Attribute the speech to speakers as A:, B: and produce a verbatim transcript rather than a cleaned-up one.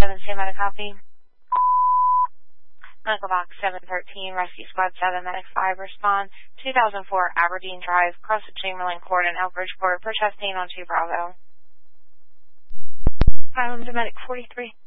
A: seven two, medic copy. Medical box seven thirteen, rescue squad seven, medic five, respond. two thousand four Aberdeen Drive, cross the Chamberlain Court and Elbridge Court, push testing on two Bravo. Island to medic forty-three.